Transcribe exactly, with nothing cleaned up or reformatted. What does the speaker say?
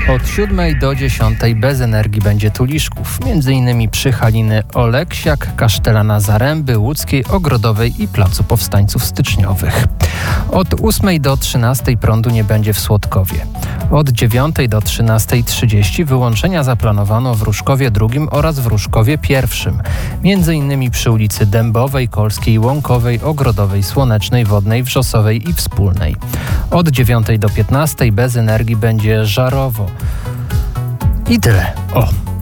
Od siódmej do dziesiątej bez energii będzie Tuliszków, między innymi przy Haliny Oleksiak, Kasztelana Zaręby, Łódzkiej, Ogrodowej i Placu Powstańców Styczniowych. Od ósmej do trzynastej prądu nie będzie w Słodkowie. Od dziewiątej do trzynastej trzydzieści wyłączenia zaplanowano w Różkowie drugim oraz w Różkowie pierwszym, między innymi przy ulicy Dębowej, Kolskiej, Łąkowej, Ogrodowej, Słonecznej, Wodnej, Wrzosowej i Wspólnej. Od dziewiątej do piętnastej bez energii będzie Żarowo. I tyle. O!